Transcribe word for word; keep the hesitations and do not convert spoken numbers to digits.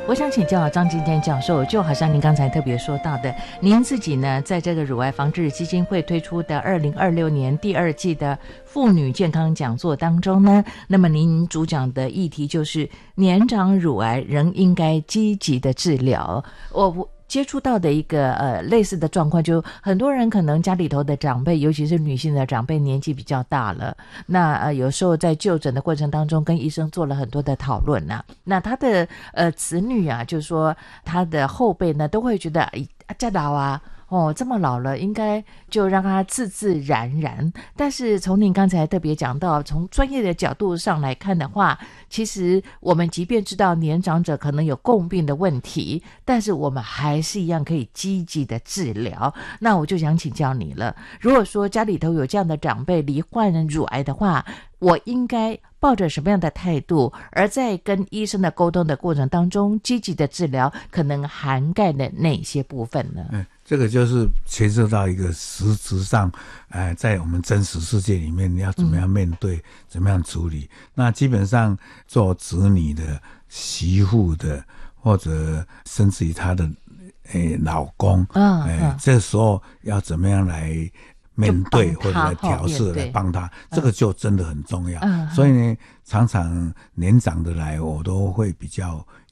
我想请教张金坚教授，就好像您刚才特别说到的，您自己呢在这个乳癌防治基金会推出的二零二六年第二季的妇女健康讲座当中呢，那么您主讲的议题就是年长乳癌仍应该积极的治疗。我接触到的一个呃类似的状况，就很多人可能家里头的长辈，尤其是女性的长辈年纪比较大了，那呃有时候在就诊的过程当中跟医生做了很多的讨论啊，那他的呃子女啊，就是说他的后辈呢都会觉得哎这老啊哦，这么老了，应该就让他自自然然。但是从您刚才特别讲到，从专业的角度上来看的话，其实我们即便知道年长者可能有共病的问题，但是我们还是一样可以积极的治疗。那我就想请教你了，如果说家里头有这样的长辈罹患乳癌的话，我应该抱着什么样的态度，而在跟医生的沟通的过程当中，积极的治疗可能涵盖的哪些部分呢？ 嗯，这个就是牵涉到一个实质上，呃，在我们真实世界里面，你要怎么样面对，嗯、怎么样处理。那基本上做子女的、媳妇的，或者甚至于他的诶老公，嗯、呃嗯，这时候要怎么样来面对或者来调试来帮他，这个就真的很重要。嗯、所以呢，常常年长的来，我都会比较